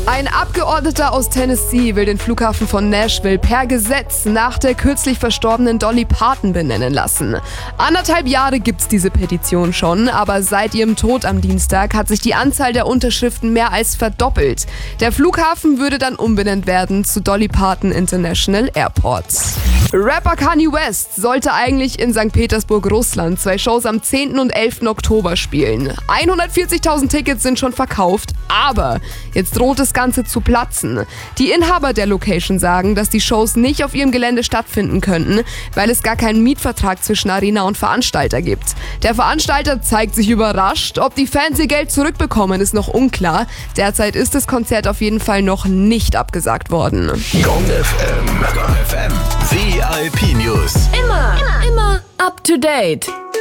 Ein Abgeordneter aus Tennessee will den Flughafen von Nashville per Gesetz nach der kürzlich verstorbenen Dolly Parton benennen lassen. 1,5 Jahre gibt's diese Petition schon, aber seit ihrem Tod am Dienstag hat sich die Anzahl der Unterschriften mehr als verdoppelt. Der Flughafen würde dann umbenannt werden zu Dolly Parton International Airport. Rapper Kanye West sollte eigentlich in St. Petersburg, Russland, 2 Shows am 10. und 11. Oktober spielen. 140.000 Tickets sind schon verkauft, aber jetzt droht das Ganze zu platzen. Die Inhaber der Location sagen, dass die Shows nicht auf ihrem Gelände stattfinden könnten, weil es gar keinen Mietvertrag zwischen Arena und Veranstalter gibt. Der Veranstalter zeigt sich überrascht. Ob die Fans ihr Geld zurückbekommen, ist noch unklar. Derzeit ist das Konzert auf jeden Fall noch nicht abgesagt worden. Gong FM. VIP News. Immer up to date.